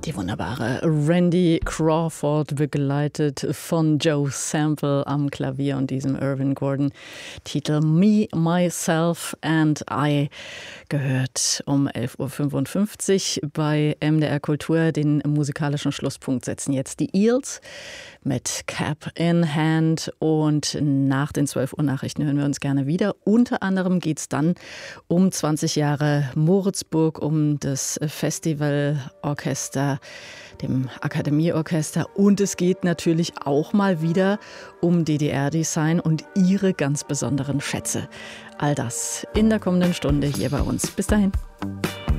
Die wunderbare Randy Crawford, begleitet von Joe Sample am Klavier und diesem Irving Gordon-Titel Me, Myself and I, gehört um 11.55 Uhr bei MDR Kultur. Den musikalischen Schlusspunkt setzen jetzt die Eels mit Cap in Hand, und nach den 12 Uhr Nachrichten hören wir uns gerne wieder. Unter anderem geht es dann um 20 Jahre Moritzburg, um das Festivalorchester, dem Akademieorchester, und es geht natürlich auch mal wieder um DDR-Design und ihre ganz besonderen Schätze. All das in der kommenden Stunde hier bei uns. Bis dahin.